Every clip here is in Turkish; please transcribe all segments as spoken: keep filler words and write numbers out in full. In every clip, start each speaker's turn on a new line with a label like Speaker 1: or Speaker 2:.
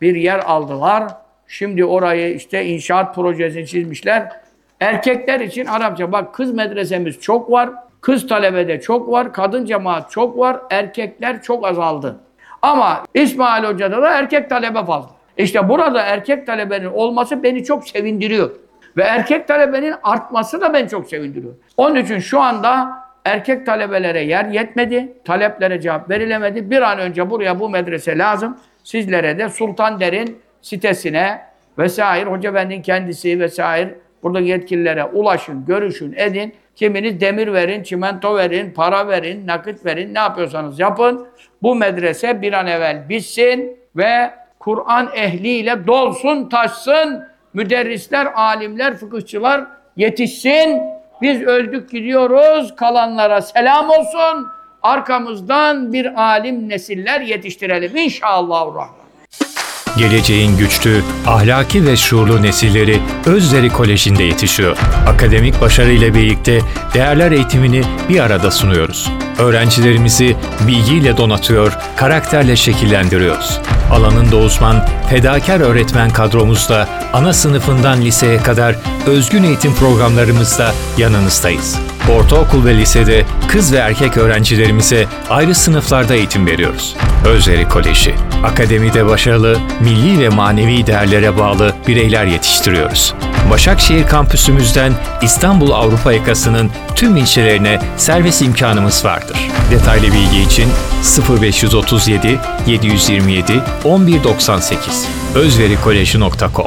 Speaker 1: bir yer aldılar. Şimdi orayı işte inşaat projesini çizmişler. Erkekler için Arapça. Bak kız medresemiz çok var. Kız talebede çok var. Kadın cemaat çok var. Erkekler çok azaldı. Ama İsmail Hoca'da da erkek talebe fazla. İşte burada erkek talebenin olması beni çok sevindiriyor. Ve erkek talebenin artması da beni çok sevindiriyor. Onun için şu anda erkek talebelere yer yetmedi. Taleplere cevap verilemedi. Bir an önce buraya bu medrese lazım. Sizlere de Sultan Der'in sitesine vesaire, Hoca Efendi'nin kendisi vesaire buradaki yetkililere ulaşın, görüşün, edin. Kiminiz demir verin, çimento verin, para verin, nakit verin. Ne yapıyorsanız yapın. Bu medrese bir an evvel bitsin ve Kur'an ehliyle dolsun, taşsın. Müderrisler, alimler, fıkıhçılar yetişsin. Biz öldük gidiyoruz. Kalanlara selam olsun. Arkamızdan bir alim nesiller yetiştirelim. İnşallahurrahman.
Speaker 2: Geleceğin güçlü, ahlaki ve şuurlu nesilleri Özderi Koleji'nde yetişiyor. Akademik başarıyla birlikte değerler eğitimini bir arada sunuyoruz. Öğrencilerimizi bilgiyle donatıyor, karakterle şekillendiriyoruz. Alanında uzman, fedakar öğretmen kadromuzla ana sınıfından liseye kadar özgün eğitim programlarımızda yanınızdayız. Ortaokul ve lisede kız ve erkek öğrencilerimize ayrı sınıflarda eğitim veriyoruz. Özderi Koleji, akademide başarılı, milli ve manevi değerlere bağlı bireyler yetiştiriyoruz. Başakşehir kampüsümüzden İstanbul Avrupa yakasının tüm ilçelerine servis imkanımız vardır. Detaylı bilgi için sıfır beş otuz yedi yedi yirmi yedi on bir doksan sekiz özverikoleji nokta com.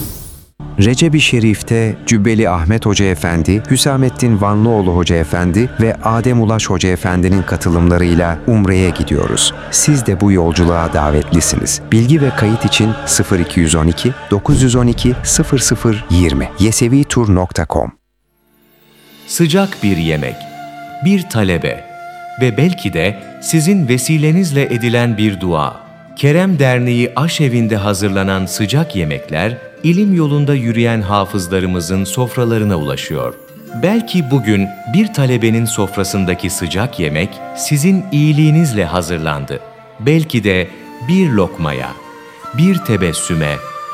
Speaker 3: Recep-i Şerif'te Cübbeli Ahmet Hoca Efendi, Hüsamettin Vanlıoğlu Hoca Efendi ve Adem Ulaş Hoca Efendi'nin katılımlarıyla Umre'ye gidiyoruz. Siz de bu yolculuğa davetlisiniz. Bilgi ve kayıt için sıfır iki yüz on iki dokuz yüz on iki sıfır sıfır yirmi yesevitur nokta com.
Speaker 4: Sıcak bir yemek, bir talebe ve belki de sizin vesilenizle edilen bir dua. Kerem Derneği Aşevi'nde hazırlanan sıcak yemekler, ilim yolunda yürüyen hafızlarımızın sofralarına ulaşıyor. Belki bugün bir talebenin sofrasındaki sıcak yemek sizin iyiliğinizle hazırlandı. Belki de bir lokmaya, bir tebessüme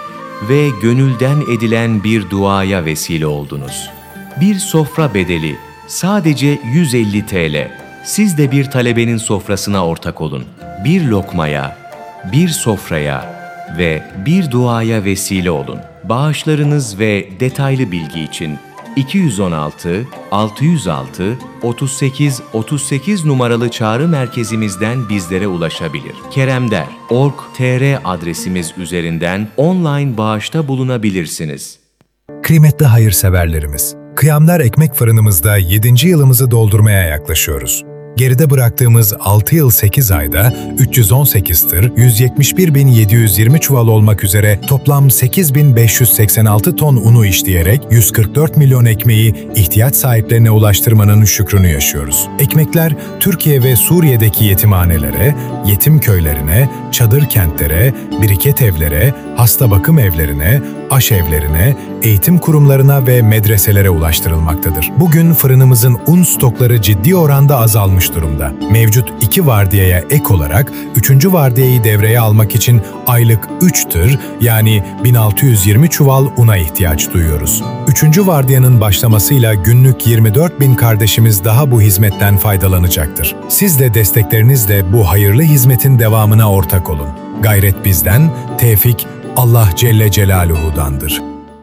Speaker 4: ve gönülden edilen bir duaya vesile oldunuz. Bir sofra bedeli sadece yüz elli TL. Siz de bir talebenin sofrasına ortak olun. Bir lokmaya, bir sofraya ve bir duaya vesile olun. Bağışlarınız ve detaylı bilgi için iki yüz on altı altı yüz altı otuz sekiz otuz sekiz numaralı çağrı merkezimizden bizlere ulaşabilir. keremder nokta org nokta tr adresimiz üzerinden online bağışta bulunabilirsiniz.
Speaker 5: Kıymetli hayırseverlerimiz, Kıyamlar Ekmek Fırınımızda yedinci yılımızı doldurmaya yaklaşıyoruz. Geride bıraktığımız altı yıl sekiz ayda üç yüz on sekiz tır, yüz yetmiş bir bin yedi yüz yirmi çuval olmak üzere toplam sekiz bin beş yüz seksen altı ton unu işleyerek yüz kırk dört milyon ekmeği ihtiyaç sahiplerine ulaştırmanın şükrünü yaşıyoruz. Ekmekler Türkiye ve Suriye'deki yetimhanelere, yetim köylerine, çadır kentlere, biriket evlere, hasta bakım evlerine, aşevlerine, eğitim kurumlarına ve medreselere ulaştırılmaktadır. Bugün fırınımızın un stokları ciddi oranda azalmış durumda. Mevcut iki vardiyaya ek olarak üçüncü vardiyayı devreye almak için aylık üç tır yani bin altı yüz yirmi çuval una ihtiyaç duyuyoruz. Üçüncü vardiyanın başlamasıyla günlük yirmi dört bin kardeşimiz daha bu hizmetten faydalanacaktır. Siz de desteklerinizle bu hayırlı hizmetin devamına ortak olun. Gayret bizden, tevfik Allah Celle Celaluhu'dandır.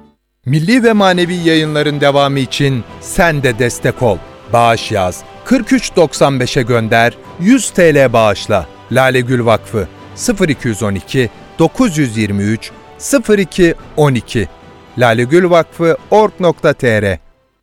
Speaker 6: Milli ve manevi yayınların devamı için sen de destek ol. Bağış yaz. kırk üç doksan beşe gönder, yüz TL bağışla. Lale Gül Vakfı sıfır iki yüz on iki dokuz yüz yirmi üç sıfır iki on iki lalegülvakfı nokta org nokta tr.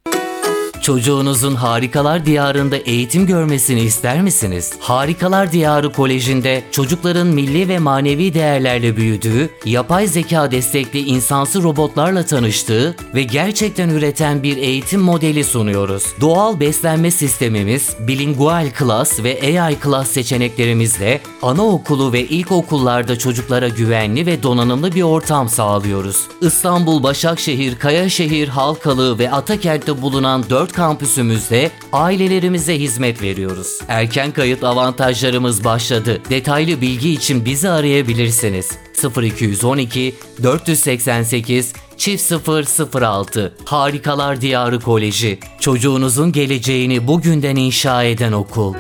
Speaker 7: Çocuğunuzun Harikalar Diyarı'nda eğitim görmesini ister misiniz? Harikalar Diyarı Koleji'nde çocukların milli ve manevi değerlerle büyüdüğü, yapay zeka destekli insansı robotlarla tanıştığı ve gerçekten üreten bir eğitim modeli sunuyoruz. Doğal beslenme sistemimiz, bilingual class ve A I class seçeneklerimizle anaokulu ve ilkokullarda çocuklara güvenli ve donanımlı bir ortam sağlıyoruz. İstanbul, Başakşehir, Kayaşehir, Halkalı ve Atakent'te bulunan dört kampüsümüzde ailelerimize hizmet veriyoruz. Erken kayıt avantajlarımız başladı. Detaylı bilgi için bizi arayabilirsiniz. sıfır iki yüz on iki dört yüz seksen sekiz çift sıfır sıfır altı. Harikalar Diyarı Koleji. Çocuğunuzun geleceğini bugünden inşa eden okul.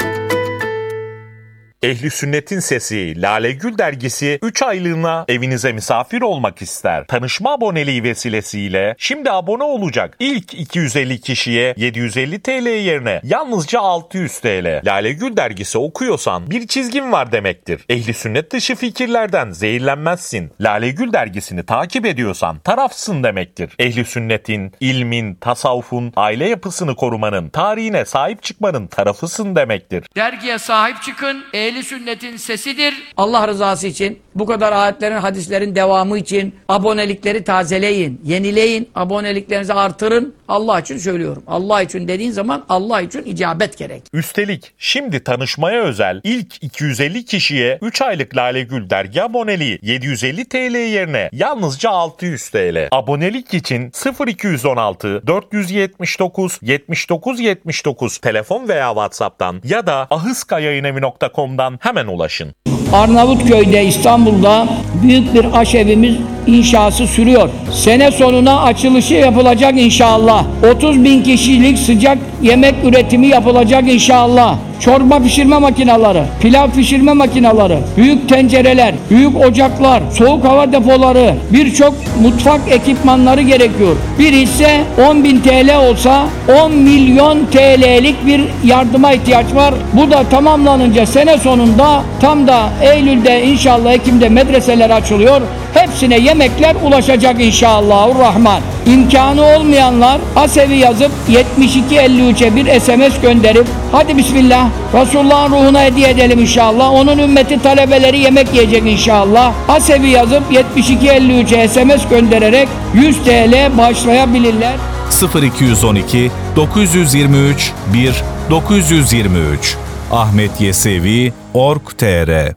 Speaker 8: Ehli Sünnet'in Sesi Lale Gül dergisi üç aylığına evinize misafir olmak ister. Tanışma aboneliği vesilesiyle şimdi abone olacak ilk iki yüz elli kişiye yedi yüz elli TL yerine yalnızca altı yüz TL. Lale Gül dergisi okuyorsan bir çizgin var demektir. Ehli Sünnet dışı fikirlerden zehirlenmezsin. Lale Gül dergisini takip ediyorsan tarafsın demektir. Ehli Sünnet'in, ilmin, tasavvufun, aile yapısını korumanın, tarihine sahip çıkmanın tarafısın demektir.
Speaker 1: Dergiye sahip çıkın. Ehli Sünnet'in sesidir. Allah rızası için, bu kadar ayetlerin, hadislerin devamı için abonelikleri tazeleyin, yenileyin, aboneliklerinizi artırın. Allah için söylüyorum. Allah için dediğin zaman Allah için icabet gerek.
Speaker 8: Üstelik şimdi tanışmaya özel ilk iki yüz elli kişiye üç aylık Lale Gül dergi aboneliği yedi yüz elli TL yerine yalnızca altı yüz TL. Abonelik için sıfır iki yüz on altı dört yüz yetmiş dokuz yetmiş dokuz yetmiş dokuz telefon veya WhatsApp'tan ya da ahıskayayınevi nokta com'dan hemen ulaşın.
Speaker 1: Arnavutköy'de, İstanbul'da büyük bir aşevimiz inşası sürüyor. Sene sonuna açılışı yapılacak inşallah. otuz bin kişilik sıcak yemek üretimi yapılacak inşallah. Çorba pişirme makineleri, pilav pişirme makineleri, büyük tencereler, büyük ocaklar, soğuk hava depoları, birçok mutfak ekipmanları gerekiyor. Bir hisse on bin TL olsa on milyon T L'lik bir yardıma ihtiyaç var. Bu da tamamlanınca sene sonunda tam da Eylül'de inşallah Ekim'de medreseler açılıyor. Hepsine yemekler ulaşacak inşallahurrahman. İmkanı olmayanlar Asevi yazıp yetmiş iki elli üçe bir S M S gönderip hadi bismillah Resulullah'ın ruhuna hediye edelim inşallah. Onun ümmeti talebeleri yemek yiyecek inşallah. Asevi yazıp yetmiş iki elli üçe S M S göndererek yüz TL bağışlayabilirler.
Speaker 9: sıfır iki yüz on iki dokuz yüz yirmi üç bir dokuz yüz yirmi üç Ahmet Yesevi nokta org nokta tr.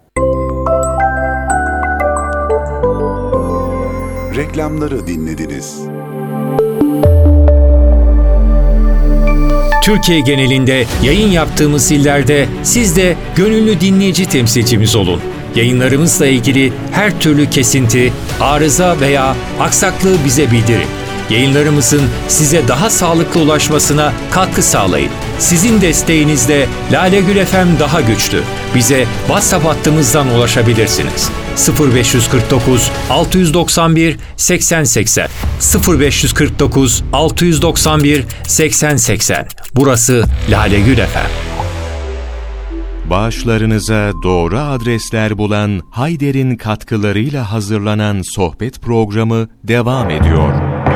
Speaker 10: Reklamları dinlediniz.
Speaker 2: Türkiye genelinde yayın yaptığımız illerde siz de gönüllü dinleyici temsilcimiz olun. Yayınlarımızla ilgili her türlü kesinti, arıza veya aksaklığı bize bildirin. Yayınlarımızın size daha sağlıklı ulaşmasına katkı sağlayın. Sizin desteğinizle Lale Gül F M daha güçlü. Bize WhatsApp hattımızdan ulaşabilirsiniz. sıfır beş kırk dokuz altı doksan bir seksen seksen sıfır beş kırk dokuz altı doksan bir seksen seksen. Burası Lale Gül F M.
Speaker 4: Bağışlarınıza doğru adresler bulan Hayder'in katkılarıyla hazırlanan sohbet programı devam ediyor.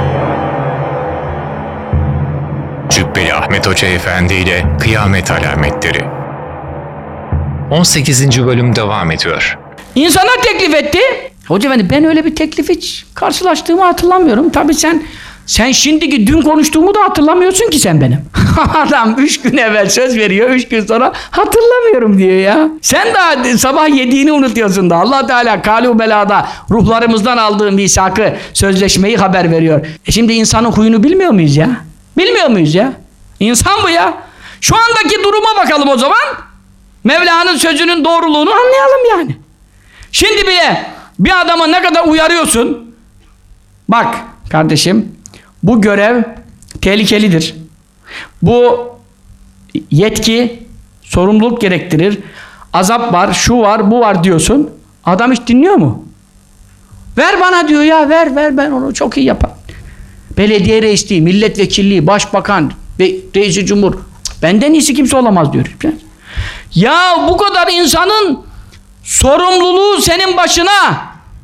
Speaker 2: Cübbeli Ahmet Hoca Efendi ile Kıyamet Alametleri on sekizinci bölüm devam ediyor.
Speaker 1: İnsana teklif etti. Hoca efendi ben öyle bir teklif hiç karşılaştığımı hatırlamıyorum. Tabii sen sen şimdiki dün konuştuğumu da hatırlamıyorsun ki sen benim. Adam üç gün evvel söz veriyor, üç gün sonra hatırlamıyorum diyor ya. Sen daha sabah yediğini unutuyorsun da. Allah Teala kâlu belâda ruhlarımızdan aldığı misakı, sözleşmeyi haber veriyor. E şimdi insanın huyunu bilmiyor muyuz ya? Bilmiyor muyuz ya? İnsan bu ya. Şu andaki duruma bakalım o zaman. Mevla'nın sözünün doğruluğunu anlayalım yani. Şimdi bile bir adama ne kadar uyarıyorsun. Bak kardeşim, bu görev tehlikelidir. Bu yetki sorumluluk gerektirir. Azap var, şu var, bu var diyorsun. Adam hiç dinliyor mu? Ver bana diyor ya, ver ver ben onu çok iyi yaparım. Belediye reisliği, milletvekilliği, başbakan ve reis-i cumhur. Benden iyisi kimse olamaz diyor. Ya bu kadar insanın sorumluluğu senin başına.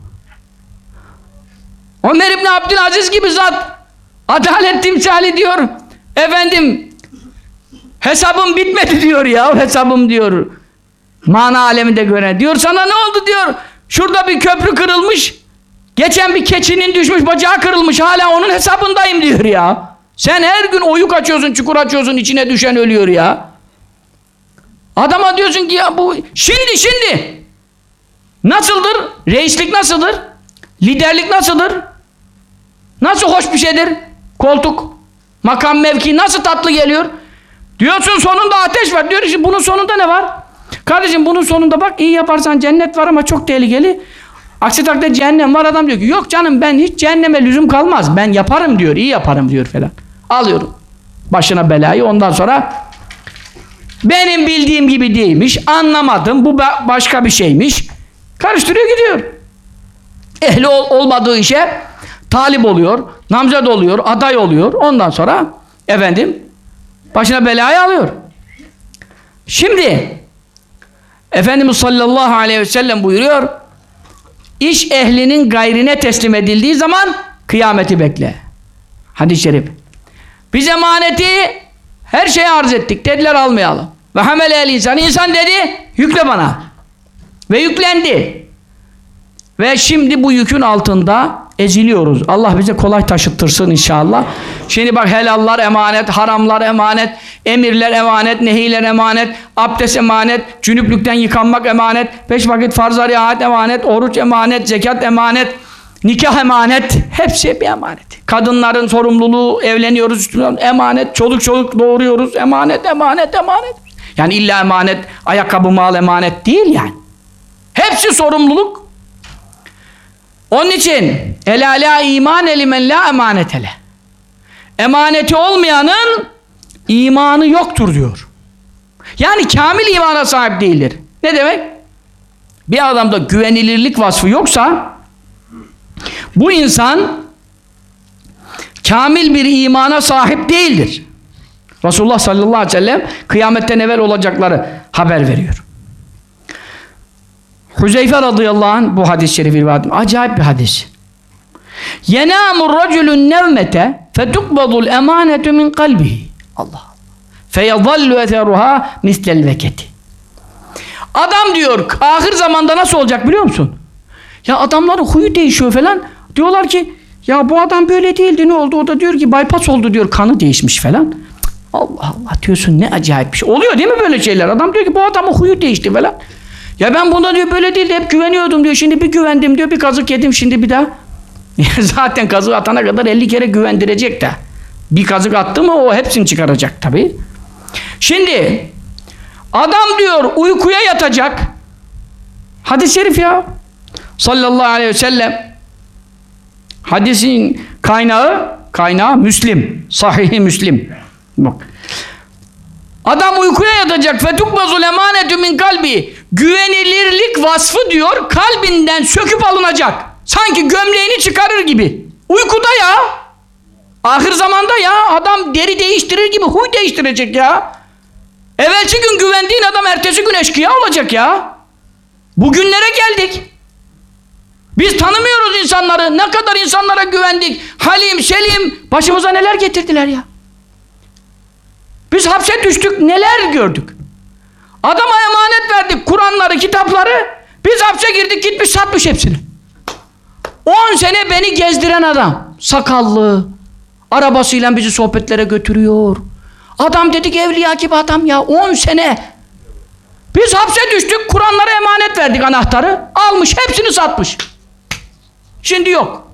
Speaker 1: Ömer İbni Abdülaziz gibi zat adalet timsali diyor. Efendim hesabım bitmedi diyor ya, hesabım diyor. Mana aleminde göre diyor, sana ne oldu diyor. Şurada bir köprü kırılmış. Geçen bir keçinin düşmüş, bacağı kırılmış, hala onun hesabındayım diyor ya. Sen her gün oyuk açıyorsun, çukur açıyorsun, içine düşen ölüyor ya. Adama diyorsun ki ya bu şimdi şimdi nasıldır? Reislik nasıldır? Liderlik nasıldır? Nasıl hoş bir şeydir? Koltuk, makam, mevki nasıl tatlı geliyor? Diyorsun sonunda ateş var. Diyor ki bunun sonunda ne var? Kardeşim bunun sonunda bak iyi yaparsan cennet var ama çok tehlikeli. Aksi takdirde cehennem var, adam diyor ki yok canım ben hiç cehenneme lüzum kalmaz. Ben yaparım diyor, iyi yaparım diyor falan. Alıyorum başına belayı, ondan sonra benim bildiğim gibi değilmiş, anlamadım, bu başka bir şeymiş. Karıştırıyor gidiyor. Ehli ol, olmadığı işe talip oluyor, namzet oluyor, aday oluyor. Ondan sonra efendim başına belayı alıyor. Şimdi Efendimiz sallallahu aleyhi ve sellem buyuruyor, İş ehlinin gayrine teslim edildiği zaman kıyameti bekle. Hadis-i şerif. Biz emaneti her şeye arz ettik. Dediler almayalım. Ve hamele el insan. İnsan dedi yükle bana. Ve yüklendi. Ve şimdi bu yükün altında eziliyoruz. Allah bize kolay taşıttırsın inşallah. Şimdi bak helallar emanet, haramlar emanet, emirler emanet, nehiler emanet, abdest emanet, cünüplükten yıkanmak emanet, beş vakit farz-ı riayet emanet, oruç emanet, zekat emanet, nikah emanet. Hepsi bir emanet. Kadınların sorumluluğu, evleniyoruz, emanet, çoluk çoluk doğuruyoruz, emanet, emanet, emanet. Yani illa emanet, ayakkabı mal emanet değil yani. Hepsi sorumluluk. Onun için Ela la iman elimen la emanetele. Emaneti olmayanın imanı yoktur diyor. Yani kamil imana sahip değildir. Ne demek? Bir adamda güvenilirlik vasfı yoksa bu insan kamil bir imana sahip değildir. Resulullah sallallahu aleyhi ve sellem kıyametten evvel olacakları haber veriyor. Huzeyfe radıyallahu anh bu hadis-i şerifi rivayet ediyor. Acayip bir hadis. Yenâmur racülün nevmete fetukbadul emanetu min kalbihi. Allah Allah. Feyezallu etheruha mislel veketi. Adam diyor ahir zamanda nasıl olacak biliyor musun? Ya adamların huyu değişiyor falan. Diyorlar ki ya bu adam böyle değildi, ne oldu? O da diyor ki bypass oldu diyor, kanı değişmiş falan. Allah Allah diyorsun, ne acayip bir şey. Oluyor değil mi böyle şeyler? Adam diyor ki bu adamın huyu değişti falan. Ya ben buna diyor böyle değil de hep güveniyordum diyor. Şimdi bir güvendim diyor, bir kazık yedim şimdi bir daha. Zaten kazık atana kadar elli kere güvendirecek de. Bir kazık attı mı o hepsini çıkaracak tabii. Şimdi adam diyor uykuya yatacak. Hadis-i şerif ya. Sallallahu aleyhi ve sellem. Hadisin kaynağı, kaynağı Müslim. Sahih-i Müslim. Bak. Adam uykuya yatacak. Fetukbazul emanetu min kalbi. Güvenilirlik vasfı diyor kalbinden söküp alınacak. Sanki gömleğini çıkarır gibi. Uykuda ya. Ahir zamanda ya. Adam deri değiştirir gibi huy değiştirecek ya. Evvelsi gün güvendiğin adam ertesi gün eşkıya olacak ya. Bugünlere geldik. Biz tanımıyoruz insanları. Ne kadar insanlara güvendik. Halim, Selim. Başımıza neler getirdiler ya. Biz hapse düştük. Neler gördük. Adama emanet verdik. Kur'anları, kitapları. Biz hapse girdik. Gitmiş satmış hepsini. On sene beni gezdiren adam. Sakallı. Arabasıyla bizi sohbetlere götürüyor. Adam dedik evliya gibi adam ya. On sene. Biz hapse düştük. Kur'anlara emanet verdik anahtarı. Almış. Hepsini satmış. Şimdi yok.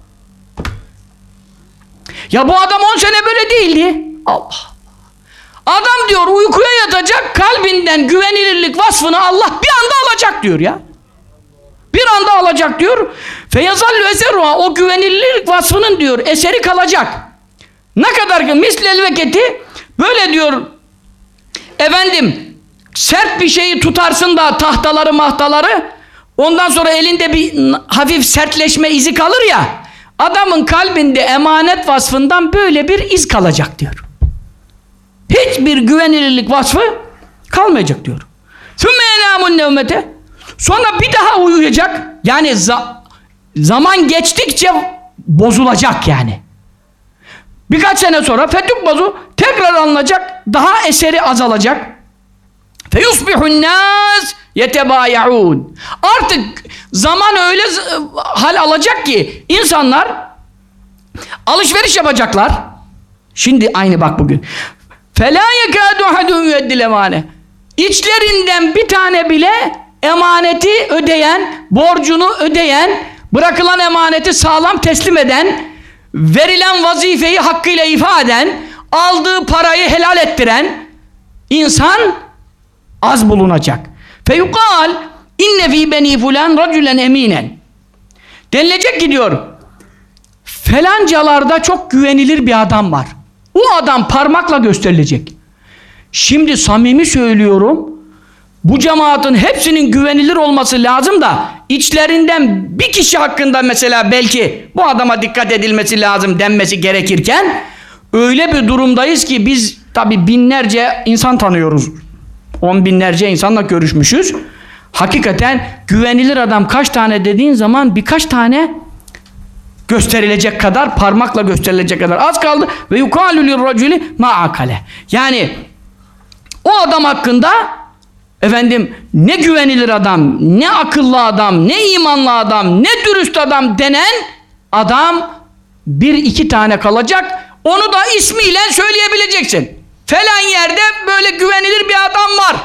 Speaker 1: Ya bu adam on sene böyle değildi. Allah. Adam diyor uykuya yatacak, kalbinden güvenilirlik vasfını Allah bir anda alacak diyor ya. Bir anda alacak diyor. Feyazallu eseruha, o güvenilirlik vasfının diyor eseri kalacak. Ne kadar ki mislel veketi, böyle diyor efendim sert bir şeyi tutarsın da tahtaları mahtaları, ondan sonra elinde bir hafif sertleşme izi kalır ya, adamın kalbinde emanet vasfından böyle bir iz kalacak diyor. Hiçbir güvenilirlik vasfı kalmayacak diyor. Sümme enâmun nevmete. Sonra bir daha uyuyacak. Yani za zaman geçtikçe bozulacak yani. Birkaç sene sonra fetük bozu tekrar alınacak. Daha eseri azalacak. Feyusbihun nâs yetebâyaûn. Artık zaman öyle hal alacak ki insanlar alışveriş yapacaklar. Şimdi aynı bak bugün. فَلَا يَكَادُ اَحَدُهُمْ يُؤَدِّ الْاَمَانَةِ. İçlerinden bir tane bile emaneti ödeyen, borcunu ödeyen, bırakılan emaneti sağlam teslim eden, verilen vazifeyi hakkıyla ifa eden, aldığı parayı helal ettiren insan az bulunacak. فَيُقَالْ اِنَّ ف۪ي بَن۪ي فُلَانْ رَجُلًا اَم۪ينًا. Denilecek ki diyor, felancalarda çok güvenilir bir adam var. O adam parmakla gösterilecek. Şimdi samimi söylüyorum, bu cemaatin hepsinin güvenilir olması lazım da içlerinden bir kişi hakkında mesela belki bu adama dikkat edilmesi lazım denmesi gerekirken öyle bir durumdayız ki biz tabi binlerce insan tanıyoruz. On binlerce insanla görüşmüşüz. Hakikaten güvenilir adam kaç tane dediğin zaman birkaç tane gösterilecek kadar, parmakla gösterilecek kadar az kaldı. Ve yukalu lirraculi ma'akale. Yani o adam hakkında efendim ne güvenilir adam, ne akıllı adam, ne imanlı adam, ne dürüst adam denen adam bir iki tane kalacak. Onu da ismiyle söyleyebileceksin. Falan yerde böyle güvenilir bir adam var.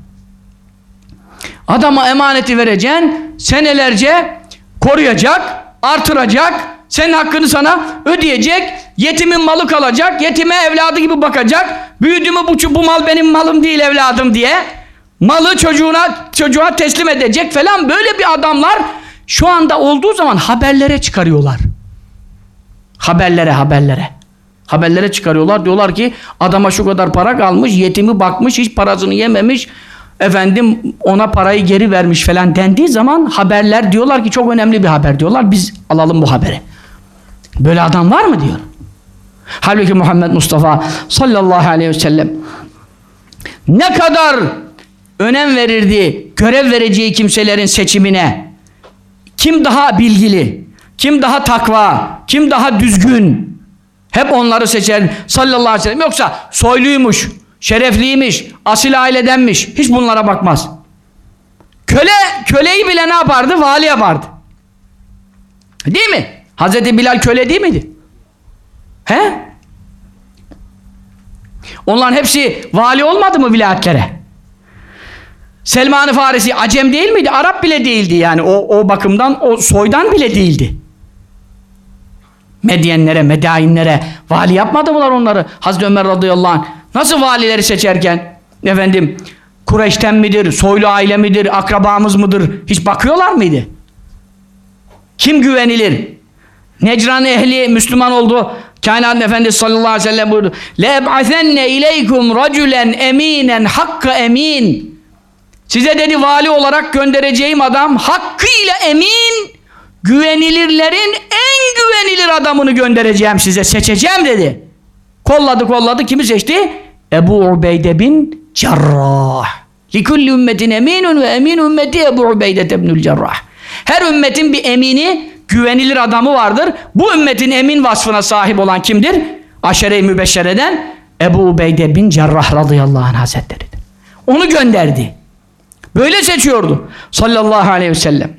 Speaker 1: Adama emaneti vereceksin, senelerce koruyacak, artıracak, senin hakkını sana ödeyecek, yetimin malı kalacak, yetime evladı gibi bakacak, büyüdü mü bu, bu mal benim malım değil evladım diye malı çocuğuna çocuğa teslim edecek falan, böyle bir adamlar şu anda olduğu zaman haberlere çıkarıyorlar. Haberlere, haberlere. Haberlere çıkarıyorlar, diyorlar ki adama şu kadar para kalmış, yetimi bakmış, hiç parasını yememiş, efendim ona parayı geri vermiş falan dendiği zaman haberler diyorlar ki çok önemli bir haber diyorlar, biz alalım bu haberi. Böyle adam var mı diyor. Halbuki Muhammed Mustafa sallallahu aleyhi ve sellem ne kadar önem verirdi görev vereceği kimselerin seçimine. Kim daha bilgili, kim daha takva, kim daha düzgün, hep onları seçer sallallahu aleyhi ve sellem. Yoksa soyluymuş, şerefliymiş, asil ailedenmiş, hiç bunlara bakmaz. Köle, köleyi bile ne yapardı? Vali yapardı. Değil mi? Hazreti Bilal köle değil miydi? He? Onların hepsi vali olmadı mı vilayetlere? Selman-ı Farisi Acem değil miydi? Arap bile değildi yani. O, o bakımdan, o soydan bile değildi. Medyenlere, medainlere vali yapmadı mılar onları? Hazreti Ömer radıyallahu anh nasıl valileri seçerken efendim Kureyş'ten midir, soylu aile midir, akrabamız mıdır? Hiç bakıyorlar mıydı? Kim güvenilir? Necran ehli Müslüman oldu. Kainat Efendisi sallallahu aleyhi ve sellem buyurdu. لَاَبْعَثَنَّ اِلَيْكُمْ رَجُلًا اَم۪ينًا حَقَّ emin. Size dedi vali olarak göndereceğim adam hakkıyla emin, güvenilirlerin en güvenilir adamını göndereceğim size, seçeceğim dedi. Kolladı kolladı, kimi seçti? Ebu Ubeyde bin Cerrah. لِكُلِّ ümmetin eminun ve emin ümmeti Ebu Ubeyde ibnül Cerrah. Her ümmetin bir emini, güvenilir adamı vardır. Bu ümmetin emin vasfına sahip olan kimdir? Aşere-i Mübeşşere'den Ebu Ubeyde bin Cerrah radıyallahu anh hazretleridir. Onu gönderdi. Böyle seçiyordu sallallahu aleyhi ve sellem.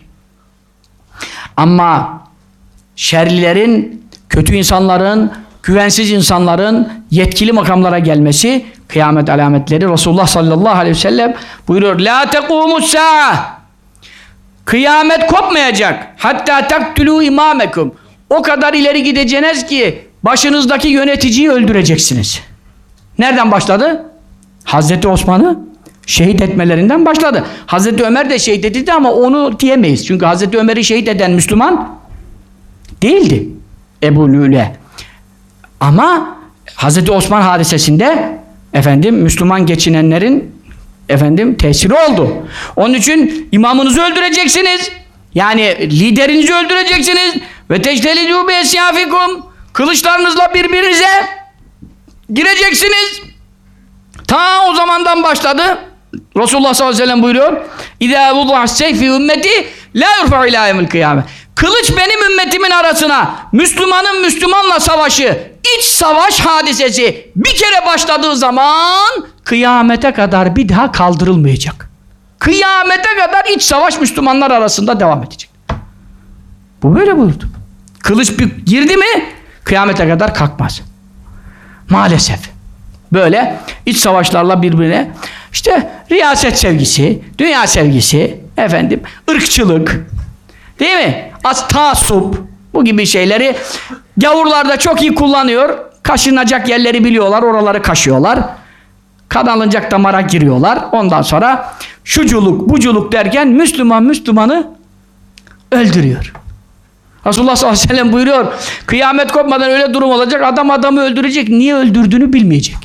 Speaker 1: Ama şerlilerin, kötü insanların, güvensiz insanların yetkili makamlara gelmesi kıyamet alametleri. Resulullah sallallahu aleyhi ve sellem buyuruyor. La tekumus sa'a. Kıyamet kopmayacak. Hatta taktulu imamekum. O kadar ileri gideceğiniz ki başınızdaki yöneticiyi öldüreceksiniz. Nereden başladı? Hazreti Osman'ı şehit etmelerinden başladı. Hazreti Ömer de şehit edildi ama onu diyemeyiz. Çünkü Hazreti Ömer'i şehit eden Müslüman değildi. Ebu Lüle. Ama Hazreti Osman hadisesinde efendim Müslüman geçinenlerin efendim tesiri oldu. Onun için imamınızı öldüreceksiniz. Yani liderinizi öldüreceksiniz. Ve tectelidû bi esyafikum. Kılıçlarınızla birbirinize gireceksiniz. Ta o zamandan başladı. Resulullah sallallahu aleyhi ve sellem buyuruyor. İzâ vudu'as seyfi ümmeti lâ yurfa'u ilâ yevmil kıyâme. Kılıç benim ümmetimin arasına Müslümanın Müslümanla savaşı, iç savaş hadisesi bir kere başladığı zaman kıyamete kadar bir daha kaldırılmayacak. Kıyamete kadar iç savaş Müslümanlar arasında devam edecek. Bu böyle buyurdu. Kılıç bir girdi mi kıyamete kadar kalkmaz. Maalesef. Böyle iç savaşlarla birbirine işte riyaset sevgisi, dünya sevgisi, efendim ırkçılık, değil mi? Az taassup, bu gibi şeyleri gavurlar da çok iyi kullanıyor. Kaşınacak yerleri biliyorlar, oraları kaşıyorlar. Kan alınacak damara giriyorlar. Ondan sonra şuculuk, buculuk derken Müslüman Müslümanı öldürüyor. Resulullah sallallahu aleyhi ve sellem buyuruyor, kıyamet kopmadan öyle durum olacak, adam adamı öldürecek, niye öldürdüğünü bilmeyecek.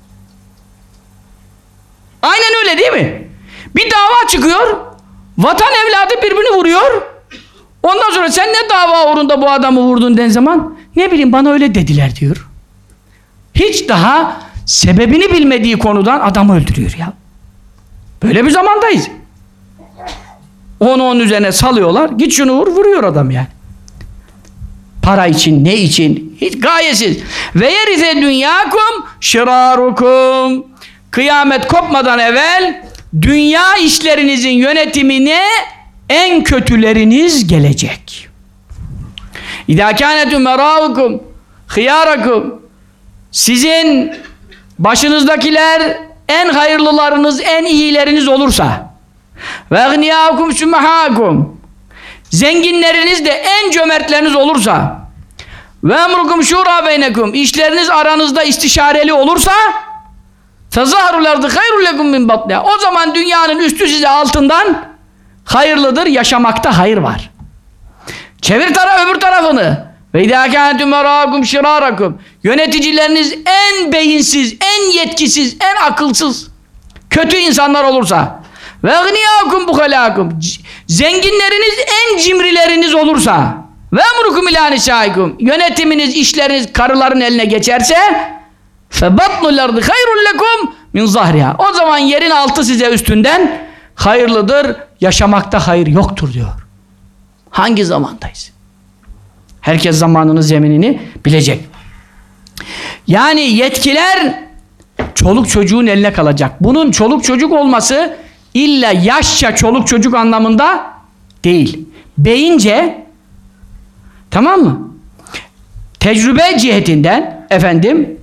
Speaker 1: Aynen öyle değil mi? Bir dava çıkıyor, vatan evladı birbirini vuruyor, ondan sonra sen ne dava uğrunda bu adamı vurdun den zaman, ne bileyim bana öyle dediler diyor. Hiç daha sebebini bilmediği konudan adamı öldürüyor ya. Böyle bir zamandayız. Onu onun üzerine salıyorlar, git şunu vur, vuruyor adam yani. Para için, ne için? Hiç gayesiz. Ve yerize dünyakum şirarukum. Kıyamet kopmadan evvel dünya işlerinizin yönetimine en kötüleriniz gelecek. İzâ kânet umerâukum hıyârakum. Sizin başınızdakiler en hayırlılarınız, en iyileriniz olursa ve egniyâkum sümmehâkum. Zenginleriniz de en cömertleriniz olursa ve emrukum şura beynekum, işleriniz aranızda istişareli olursa fezahrul ardı hayrul lekum min batniha. O zaman dünyanın üstü size altından hayırlıdır, yaşamakta hayır var. Çevir tara öbür tarafını. Ve idâ kânetum merâkum şirârakum. Yöneticileriniz en beyinsiz, en yetkisiz, en akılsız, kötü insanlar olursa ve egniyâkum buhalâkum. Zenginleriniz en cimrileriniz olursa ve emrukum ilâ nisâikum. Yönetiminiz, işleriniz karıların eline geçerse febatnul ardı hayrul lekum min zahriha. O zaman yerin altı size üstünden hayırlıdır, yaşamakta hayır yoktur diyor. Hangi zamandayız? Herkes zamanının zeminini bilecek. Yani yetkiler çoluk çocuğun eline kalacak. Bunun çoluk çocuk olması illa yaşça çoluk çocuk anlamında değil. Beyince, tamam mı? Tecrübe cihetinden efendim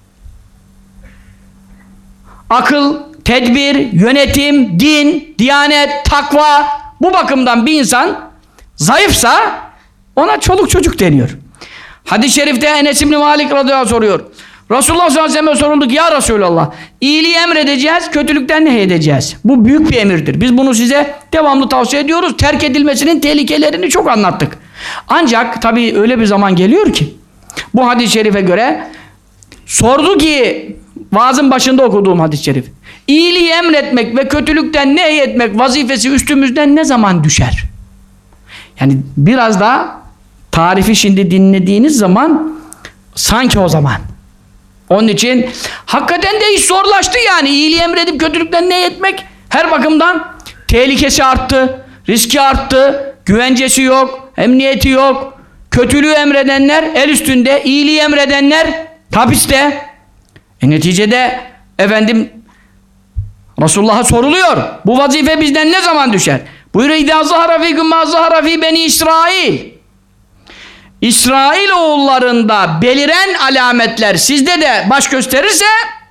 Speaker 1: akıl, tedbir, yönetim, din, diyanet, takva, bu bakımdan bir insan zayıfsa ona çoluk çocuk deniyor. Hadis-i şerifte Enes İbni Malik radıyallahu anh soruyor. Resulullah sallallahu aleyhi ve sellem'e sorulduk, ya Resulallah, iyiliği emredeceğiz, kötülükten nehyedeceğiz. Bu büyük bir emirdir. Biz bunu size devamlı tavsiye ediyoruz. Terk edilmesinin tehlikelerini çok anlattık. Ancak tabii öyle bir zaman geliyor ki bu hadis-i şerife göre sordu ki, vaazın başında okuduğum hadis-i şerif, İyiliği emretmek ve kötülükten nehyetmek vazifesi üstümüzden ne zaman düşer? Yani biraz da tarifi şimdi dinlediğiniz zaman sanki o zaman. Onun için hakikaten de iş zorlaştı yani. İyiliği emredip kötülükten nehyetmek her bakımdan tehlikesi arttı, riski arttı, güvencesi yok, emniyeti yok. Kötülüğü emredenler el üstünde, iyiliği emredenler hapiste. E neticede efendim Resulullah'a soruluyor. Bu vazife bizden ne zaman düşer? Buyuruyor, İdâ zahara fîküm mâ zahara fî beni İsrail. İsrail oğullarında beliren alametler sizde de baş gösterirse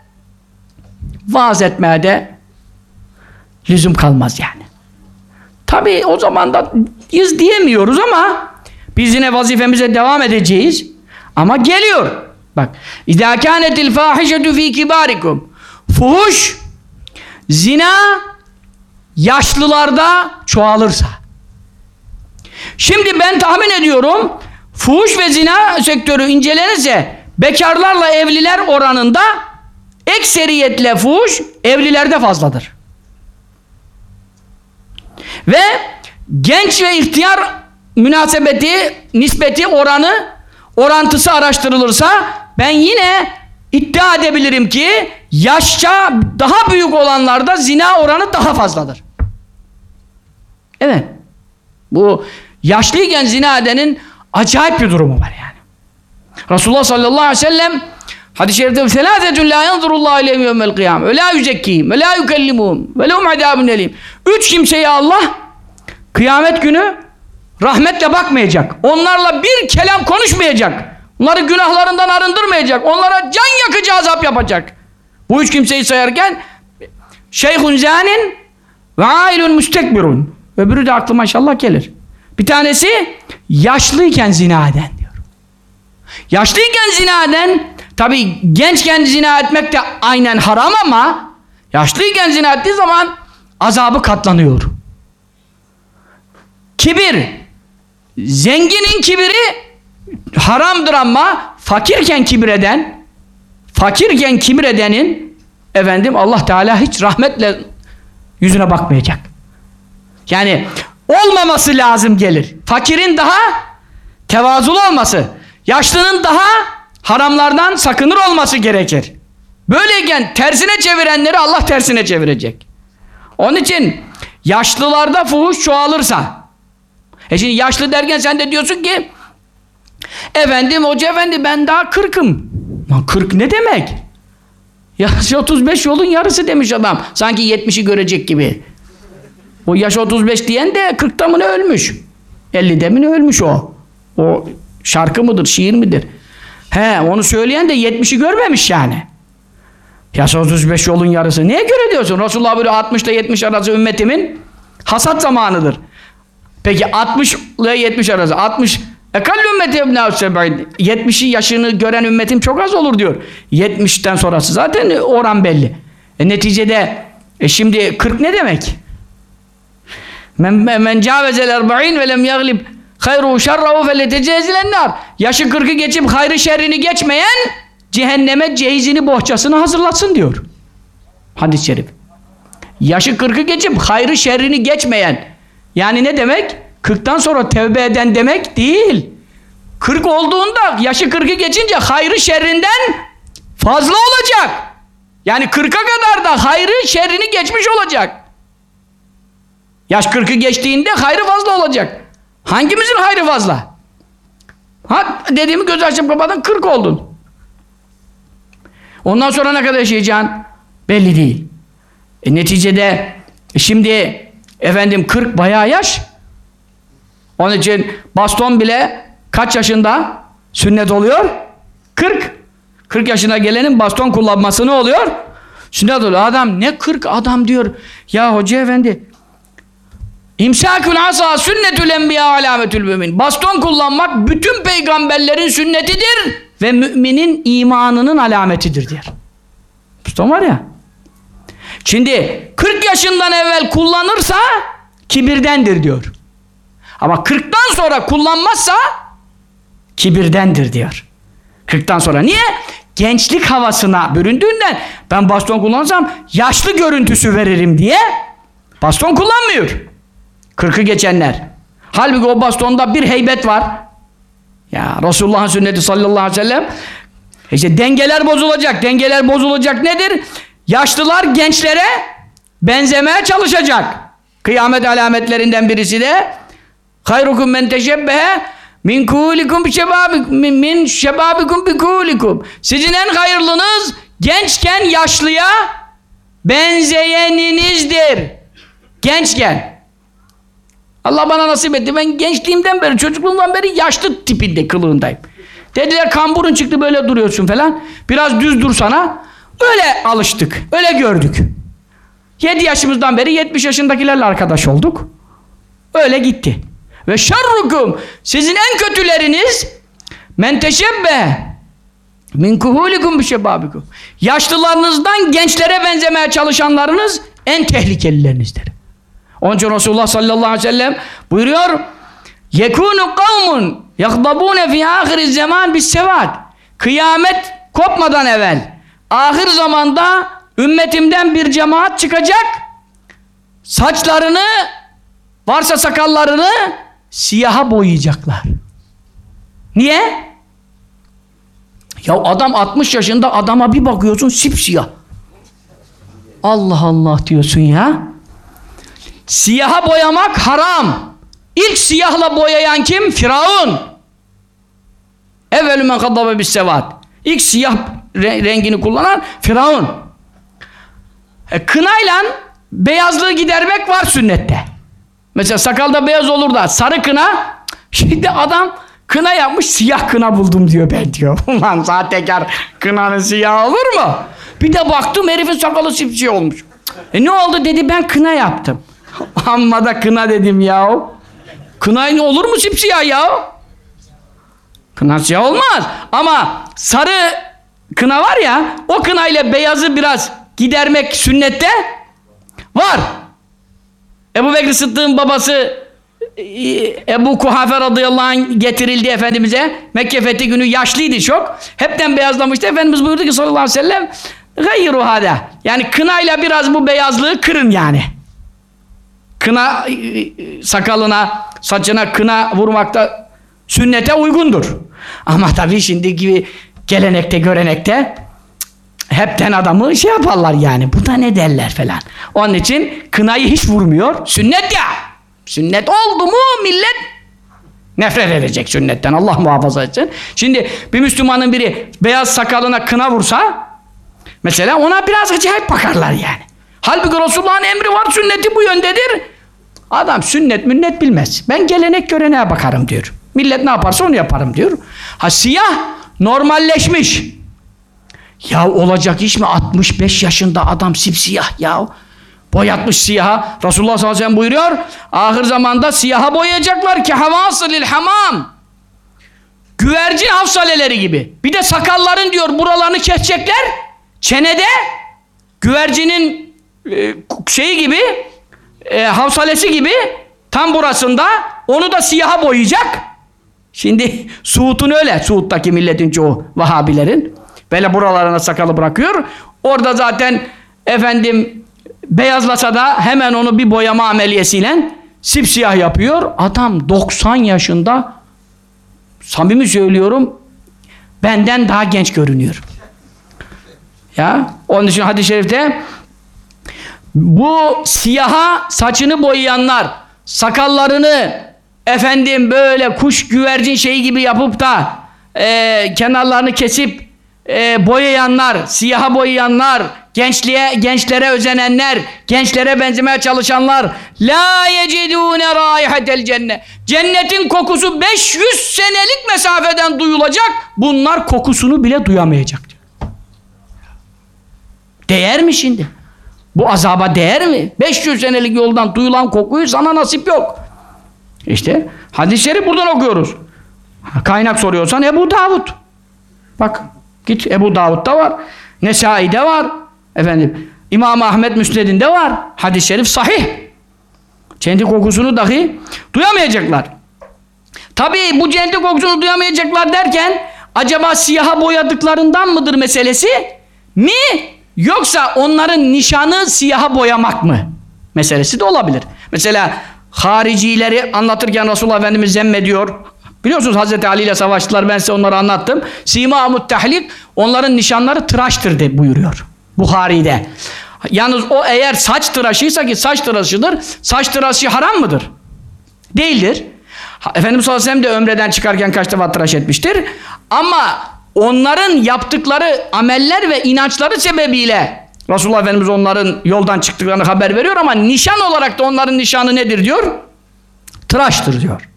Speaker 1: vaaz etmeye de lüzum kalmaz yani. Tabii o zaman da yüz diyemiyoruz ama biz yine vazifemize devam edeceğiz. Ama geliyor. Bak. İzâ kânetil fâhişetü fî kibârikum. Fuhuş, zina yaşlılarda çoğalırsa. Şimdi ben tahmin ediyorum fuhuş ve zina sektörü incelenirse bekarlarla evliler oranında ekseriyetle fuhuş evlilerde fazladır. Ve genç ve ihtiyar münasebeti, nispeti, oranı, orantısı araştırılırsa ben yine iddia edebilirim ki yaşça daha büyük olanlarda zina oranı daha fazladır. Evet. Bu yaşlıyken zina edenin acayip bir durumu var yani. Resulullah sallallahu aleyhi ve sellem hadis-i şerifte selâzetun lâ yanzurullahu ileyhim yevmel kıyâm ve lâ yüzekkîhim ve lâ yukellimuhum ve lehum adâbun elîm. Üç kimseye Allah kıyamet günü rahmetle bakmayacak. Onlarla bir kelam konuşmayacak. Onları günahlarından arındırmayacak. Onlara can yakıcı azap yapacak. Bu üç kimseyi sayarken şeyhun zânin ve âilun müstekbirun. Öbürü de aklıma inşallah gelir. Bir tanesi yaşlıyken zina eden diyor. Yaşlıyken zina eden, tabi gençken zina etmek de aynen haram ama yaşlıyken zina ettiği zaman azabı katlanıyor. Kibir, Zenginin kibiri haramdır ama fakirken kibreden, fakirken kibredenin efendim Allah Teala hiç rahmetle yüzüne bakmayacak. Yani olmaması lazım gelir. Fakirin daha tevazulu olması, yaşlının daha haramlardan sakınır olması gerekir. Böyleyken tersine çevirenleri Allah tersine çevirecek. Onun için yaşlılarda fuhuş çoğalırsa, e şimdi yaşlı derken sen de diyorsun ki efendim hoca efendi ben daha kırkım. Lan kırk ne demek? Yaş otuz beş yolun yarısı demiş adam. Sanki yetmişi görecek gibi. O yaş otuz beş diyen de kırkta mı ne ölmüş? ellide mi ne ölmüş o? O şarkı mıdır, şiir midir? He, onu söyleyen de yetmişi görmemiş yani. Yaş otuz beş yolun yarısı. Neye göre diyorsun? Resulullah böyle altmış ile yetmiş arası ümmetimin hasat zamanıdır. Peki altmış ile yetmiş arası. altmış ekal ümmeti ebnâ seb'in. yetmişi yaşını gören ümmetim çok az olur diyor. yetmişten sonrası zaten oran belli. E neticede e şimdi kırk ne demek? Men men cavezel erba'in ve lem yaglib hayru şerrahu feletecezilennar. Yaşı kırkı geçip hayrı şerrini geçmeyen cehenneme cehizini bohçasını hazırlatsın diyor. Hadis-i şerif. Yaşı kırkı geçip hayrı şerrini geçmeyen. Yani ne demek? kırktan sonra tevbe eden demek değil. kırk olduğunda yaşı kırkı geçince hayrı şerrinden fazla olacak. Yani kırka kadar da hayrı şerrini geçmiş olacak. Yaş kırkı geçtiğinde hayrı fazla olacak. Hangimizin hayrı fazla? Ha dediğimi göz açıp kapadın kırk oldun. Ondan sonra ne kadar yaşayacaksın? Belli değil. E, neticede e, şimdi efendim kırk bayağı yaş. Onun için baston bile kaç yaşında sünnet oluyor? kırk. kırk yaşına gelenin baston kullanması ne oluyor? Sünnet oluyor. Adam ne kırk adam diyor. Ya hoca efendi İmsâkül asa sünnetül enbiya alametül mümin. Baston kullanmak bütün peygamberlerin sünnetidir ve müminin imanının alametidir diyor. Baston var ya. Şimdi kırk yaşından evvel kullanırsa kibirdendir diyor. Ama kırktan sonra kullanmazsa kibirdendir diyor. kırktan sonra. Niye? Gençlik havasına büründüğünden ben baston kullansam yaşlı görüntüsü veririm diye baston kullanmıyor. kırkı geçenler. Halbuki o bastonda bir heybet var. Ya Resulullah'ın sünneti sallallahu aleyhi ve sellem. İşte dengeler bozulacak. Dengeler bozulacak nedir? Yaşlılar gençlere benzemeye çalışacak. Kıyamet alametlerinden birisi de hayrukum men teşebbehe min kulikum şebabikum min, min şebabikum bi kulikum. Sizin en hayırlınız gençken yaşlıya benzeyeninizdir. Gençken. Allah bana nasip etti. Ben gençliğimden beri, çocukluğumdan beri yaşlı tipinde, kılığındayım. Dediler kamburun çıktı böyle duruyorsun falan. Biraz düz dursana. Öyle alıştık. Öyle gördük. Yedi yaşımızdan beri yetmiş yaşındakilerle arkadaş olduk. Öyle gitti. Ve şerrukum, sizin en kötüleriniz men teşebbe min kuhulikum bi şebabikum. Yaşlılarınızdan gençlere benzemeye çalışanlarınız en tehlikelilerinizdir. Onun için Resulullah sallallahu aleyhi ve sellem buyuruyor yekûnü kavmun yakdabûne fî âhiriz zaman bis sevad. Kıyamet kopmadan evvel ahir zamanda ümmetimden bir cemaat çıkacak, saçlarını varsa sakallarını siyaha boyayacaklar. Niye? Ya adam altmış yaşında, adama bir bakıyorsun sipsiyah. Allah Allah diyorsun ya. Siyaha boyamak haram. İlk siyahla boyayan kim? Firavun. Evvelü men kaddabe bis sevat. İlk siyah rengini kullanan Firavun. E, kınayla beyazlığı gidermek var sünnette. Mesela sakalda beyaz olur da sarı kına, şimdi adam kına yapmış, siyah kına buldum diyor ben diyor. Ulan sahtekar, kınanın siyah olur mu? Bir de baktım herifin sakalı sipsiyah olmuş. E ne oldu dedi, ben kına yaptım. Amma da kına dedim yahu. Kına olur mu sipsiyah yahu? Kına siyah olmaz. Ama sarı kına var ya, o kına ile beyazı biraz gidermek sünnette var. Ebu Bekir Sıddık'ın babası Ebu Kuhafe radıyallahu anh getirildi Efendimiz'e. Mekke fethi günü yaşlıydı çok. Hepten beyazlamıştı. Efendimiz buyurdu ki sallallahu aleyhi ve sellem gayru hada. Yani kınayla biraz bu beyazlığı kırın yani. Kına sakalına, saçına kına vurmakta sünnete uygundur. Ama tabii şimdi gibi gelenekte, görenekte hepten adamı şey yaparlar yani. Bu da ne derler falan. Onun için kınayı hiç vurmuyor. Sünnet ya. Sünnet oldu mu millet nefret edecek sünnetten. Allah muhafaza etsin. Şimdi bir Müslümanın biri beyaz sakalına kına vursa mesela ona biraz acayip bakarlar yani. Halbuki Resulullah'ın emri var, sünneti bu yöndedir. Adam sünnet münnet bilmez. Ben gelenek göreneğe bakarım diyor. Millet ne yaparsa onu yaparım diyor. Ha siyah normalleşmiş. Ya olacak iş mi? altmış beş yaşında adam sipsiyah ya. Boyatmış siyaha. Resulullah sallallahu aleyhi ve sellem buyuruyor. Ahir zamanda siyaha boyayacaklar ki havasılil hamam. Güvercin hafsaleleri gibi. Bir de sakalların diyor buralarını kesecekler. Çenede güvercinin e, şeyi gibi e, hafsalesi gibi tam burasında onu da siyaha boyayacak. Şimdi Suud'un öyle. Suud'daki milletin çoğu Vahabilerin. Böyle buralarına sakalı bırakıyor. Orada zaten efendim beyazlasa da hemen onu bir boyama ameliyesiyle sipsiyah yapıyor. Adam doksan yaşında, samimi söylüyorum, benden daha genç görünüyor. Ya, onun için hadis-i şerifte bu siyaha saçını boyayanlar, sakallarını efendim böyle kuş güvercin şeyi gibi yapıp da e, kenarlarını kesip e, boyayanlar, siyaha boyayanlar, gençliğe, gençlere özenenler, gençlere benzemeye çalışanlar la yecidûne râihatel cennet. Cennetin kokusu beş yüz senelik mesafeden duyulacak. Bunlar kokusunu bile duyamayacak diyor. Değer mi şimdi? Bu azaba değer mi? beş yüz senelik yoldan duyulan kokuyu sana nasip yok. İşte hadis-i şerif buradan okuyoruz. Kaynak soruyorsan Ebu Davud. Bak git Ebu Davud'da var. Nesai'de var. Efendim İmam Ahmed Müsned'inde var. Hadis-i şerif sahih. Cennet kokusunu dahi duyamayacaklar. Tabii bu cennet kokusunu duyamayacaklar derken acaba siyaha boyadıklarından mıdır meselesi mi? Yoksa onların nişanı siyaha boyamak mı? Meselesi de olabilir. Mesela haricileri anlatırken Resulullah Efendimiz zemmediyor. Biliyorsunuz Hazreti Ali ile savaştılar. Ben size onları anlattım. Sîmâ-mut tahlik, onların nişanları tıraştır de buyuruyor. Buhari'de. Yalnız o eğer saç tıraşıysa ki saç tıraşıdır. Saç tıraşı haram mıdır? Değildir. Efendimiz sallallahu aleyhi ve sellem de ömreden çıkarken kaç defa tıraş etmiştir. Ama onların yaptıkları ameller ve inançları sebebiyle Resulullah Efendimiz onların yoldan çıktıklarını haber veriyor ama nişan olarak da onların nişanı nedir diyor? Tıraştır diyor.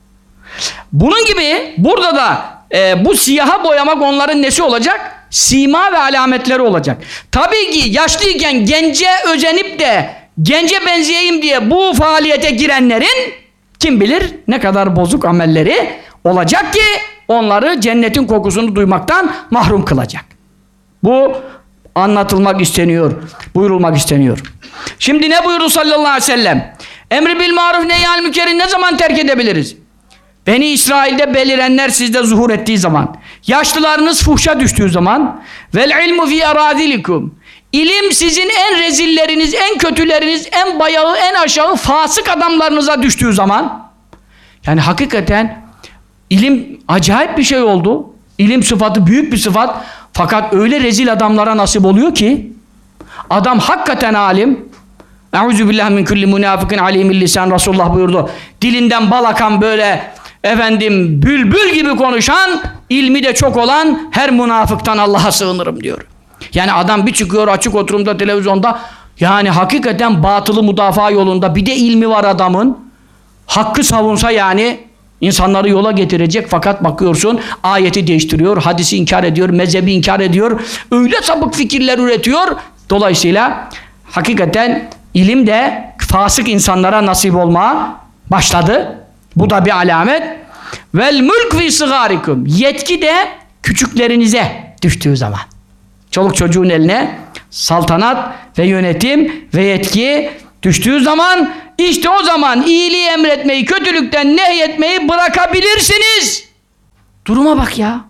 Speaker 1: Bunun gibi burada da e, bu siyaha boyamak onların nesi olacak? Sima ve alametleri olacak. Tabii ki yaşlıyken gence özenip de gence benzeyeyim diye bu faaliyete girenlerin kim bilir ne kadar bozuk amelleri olacak ki onları cennetin kokusunu duymaktan mahrum kılacak. Bu anlatılmak isteniyor, buyurulmak isteniyor. Şimdi ne buyurdu sallallahu aleyhi ve sellem? Emri bil maruf nehyal münkerin ne zaman terk edebiliriz? Beni İsrail'de belirenler sizde zuhur ettiği zaman, yaşlılarınız fuhşa düştüğü zaman, vel ilmu fi aradilikum, ilim sizin en rezilleriniz, en kötüleriniz, en bayağı, en aşağı fasık adamlarınıza düştüğü zaman, yani hakikaten ilim acayip bir şey oldu. İlim sıfatı büyük bir sıfat. Fakat öyle rezil adamlara nasip oluyor ki adam hakikaten alim. Euzübillahi min kulli münafıkın alimil lisan. Resulullah buyurdu. Dilinden bal akan böyle efendim bülbül gibi konuşan, ilmi de çok olan her münafıktan Allah'a sığınırım diyor. Yani adam bir çıkıyor açık oturumda televizyonda, yani hakikaten batılı müdafaa yolunda, bir de ilmi var adamın. Hakkı savunsa yani insanları yola getirecek, fakat bakıyorsun ayeti değiştiriyor, hadisi inkar ediyor, mezhebi inkar ediyor, öyle sapık fikirler üretiyor. Dolayısıyla hakikaten ilim de fasık insanlara nasip olmaya başladı. Bu da bir alamet. Vel mulk fi sigarikum, yetki de küçüklerinize düştüğü zaman. Çoluk çocuğun eline saltanat ve yönetim ve yetki düştüğü zaman İşte o zaman iyiliği emretmeyi, kötülükten nehyetmeyi bırakabilirsiniz. Duruma bak ya.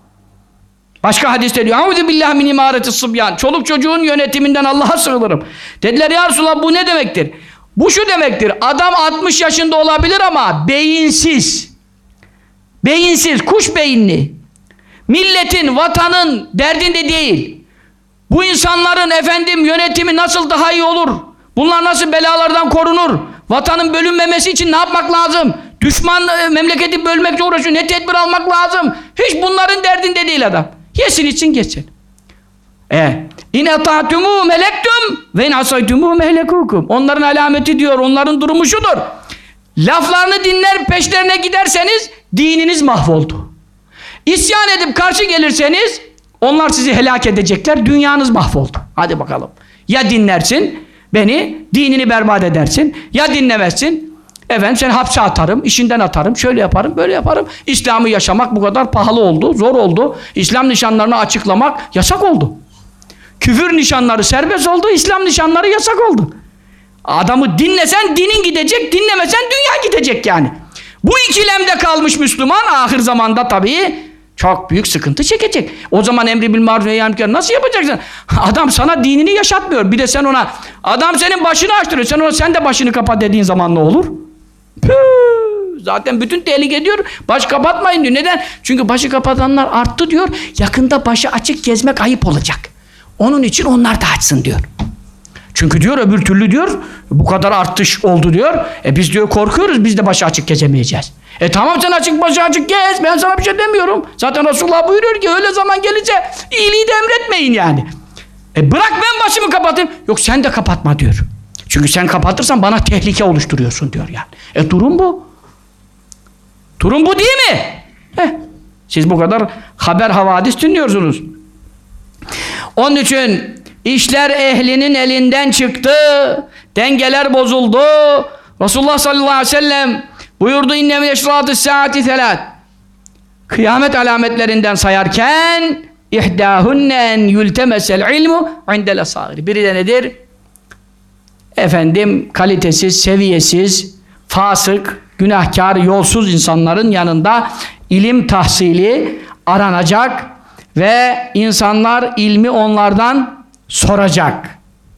Speaker 1: Başka hadiste diyor. Eûzü billahi min imaretis sıbyan. Çoluk çocuğun yönetiminden Allah'a sığınırım. Dediler ya Resulallah bu ne demektir? Bu şu demektir. Adam altmış yaşında olabilir ama beyinsiz. Beyinsiz, kuş beyinli. Milletin, vatanın derdinde değil. Bu insanların efendim yönetimi nasıl daha iyi olur? Bunlar nasıl belalardan korunur? Vatanın bölünmemesi için ne yapmak lazım? Düşman e, memleketi bölmekle uğraşıyor. Ne tedbir almak lazım? Hiç bunların derdinde değil adam. Yesin için geçsin. E, İn ata'tumu melektum ve in asaytumu mehlekukum. Onların alameti diyor, onların durumu şudur. Laflarını dinler, peşlerine giderseniz dininiz mahvoldu. İsyan edip karşı gelirseniz onlar sizi helak edecekler, dünyanız mahvoldu. Hadi bakalım. Ya dinlersin beni, dinini berbat edersin. Ya dinlemezsin, efendim seni hapse atarım, işinden atarım, şöyle yaparım, böyle yaparım. İslam'ı yaşamak bu kadar pahalı oldu, zor oldu. İslam nişanlarını açıklamak yasak oldu. Küfür nişanları serbest oldu, İslam nişanları yasak oldu. Adamı dinlesen dinin gidecek, dinlemesen dünya gidecek yani. Bu ikilemde kalmış Müslüman ahir zamanda tabii çok büyük sıkıntı çekecek. O zaman emri bil maruf ve nehy anil münker nasıl yapacaksın? Adam sana dinini yaşatmıyor. Bir de sen ona, adam senin başını açtırıyor. Sen ona sen de başını kapa dediğin zaman ne olur? Püh, zaten bütün tehlike diyor. Baş kapatmayın diyor. Neden? Çünkü başı kapatanlar arttı diyor. Yakında başı açık gezmek ayıp olacak. Onun için onlar da açsın diyor. Çünkü diyor öbür türlü diyor bu kadar artış oldu diyor. E biz diyor korkuyoruz, biz de başı açık gezemeyeceğiz. E tamam sen açık başı açık gez, ben sana bir şey demiyorum. Zaten Resulullah buyuruyor ki öyle zaman gelince iyiliği de emretmeyin yani. E bırak ben başımı kapatayım. Yok sen de kapatma diyor. Çünkü sen kapatırsan bana tehlike oluşturuyorsun diyor yani. E durum bu. Durum bu değil mi? Heh. Siz bu kadar haber havadis dinliyorsunuz. Onun için işler ehlinin elinden çıktı. Dengeler bozuldu. Resulullah sallallahu aleyhi ve sellem buyurdu inne min eşrâtis saati selât. Kıyamet alametlerinden sayarken ihdâhunnen yültemesel ilmu indel esâgir. Biri de nedir? Efendim kalitesiz, seviyesiz, fasık, günahkar, yolsuz insanların yanında ilim tahsili aranacak ve insanlar ilmi onlardan soracak.